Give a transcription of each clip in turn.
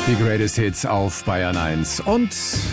Die Greatest Hits auf Bayern 1 und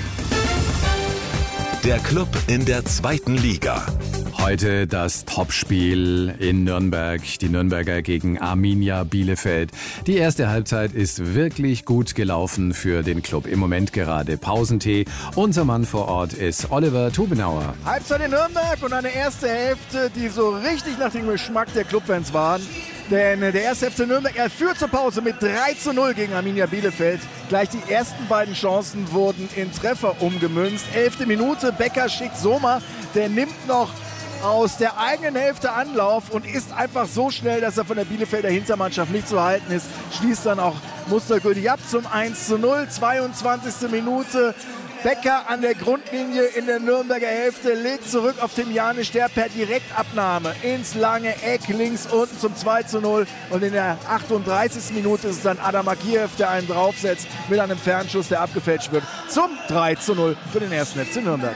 der Club in der zweiten Liga. heute das Topspiel in Nürnberg. Die Nürnberger gegen Arminia Bielefeld. Die erste Halbzeit ist wirklich gut gelaufen für den Club. Im Moment gerade Pausentee. Unser Mann vor Ort ist Oliver Tubenauer. Halbzeit in Nürnberg und eine erste Hälfte, die so richtig nach dem Geschmack der Clubfans waren. Denn der erste FC Nürnberg, er führt zur Pause mit 3:0 gegen Arminia Bielefeld. Gleich die ersten beiden Chancen wurden in Treffer umgemünzt. 11. Minute, Becker schickt Sommer. Der nimmt noch aus der eigenen Hälfte Anlauf und ist einfach so schnell, dass er von der Bielefelder Hintermannschaft nicht zu halten ist. Schließt dann auch mustergültig ab zum 1:0. 22. Minute. Becker an der Grundlinie in der Nürnberger Hälfte, legt zurück auf Tim Janisch, der per Direktabnahme ins lange Eck links unten zum 2:0. Und in der 38. Minute ist es dann Adam Akiev, der einen draufsetzt mit einem Fernschuss, der abgefälscht wird, zum 3:0 für den 1. FC Nürnberg.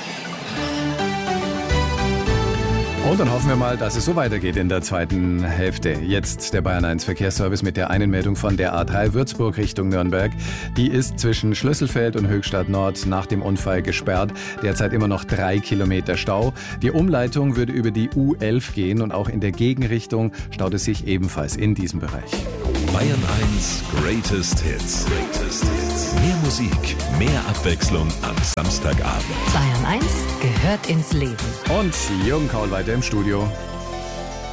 Und dann hoffen wir mal, dass es so weitergeht in der zweiten Hälfte. Jetzt der Bayern 1 Verkehrsservice mit der Einmeldung von der A3 Würzburg Richtung Nürnberg. Die ist zwischen Schlüsselfeld und Höchstadt Nord nach dem Unfall gesperrt. Derzeit immer noch 3 Kilometer Stau. Die Umleitung würde über die U11 gehen und auch in der Gegenrichtung staut es sich ebenfalls in diesem Bereich. Bayern 1 Greatest Hits. Mehr Musik, mehr Abwechslung am Samstagabend. Bayern 1 gehört ins Leben. Und Jürgen Kaul weiter im Studio.